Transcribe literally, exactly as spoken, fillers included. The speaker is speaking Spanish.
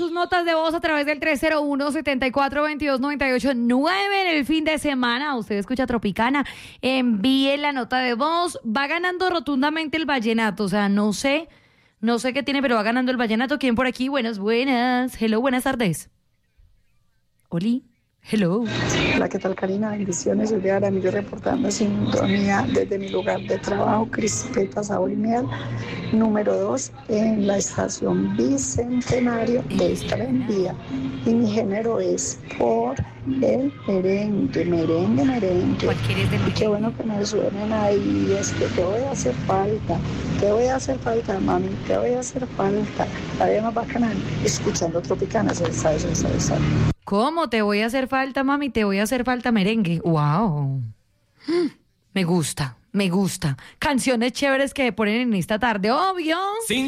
sus notas de voz a través del tres cero uno, siete cuatro dos dos, nueve ocho nueve en el fin de semana. Usted escucha Tropicana, envíe la nota de voz. Va ganando rotundamente el vallenato, o sea, no sé, no sé qué tiene, pero va ganando el vallenato. ¿Quién por aquí? Buenas, buenas. Hello, buenas tardes. Oli. Hello. Hola, ¿qué tal, Karina? Bendiciones. Soy de Aramillo reportando sintonía desde mi lugar de trabajo, Crispeta Sabor y Miel, número dos, en la estación Bicentenario de esta vía. Y mi género es por el merengue, merengue, merengue. ¿Cuál quieres del Y qué bueno que me suenen ahí. Es que te voy a hacer falta, te voy a hacer falta, mami, te voy a hacer falta. La vida más bacana, escuchando Tropicana, ¿sabes? ¿Sabes? ¿Sabes? ¿Sabes? ¿Cómo te voy a hacer falta, mami? Te voy a hacer falta merengue. ¡Wow! Me gusta, me gusta. Canciones chéveres que ponen en esta tarde, obvio. Sin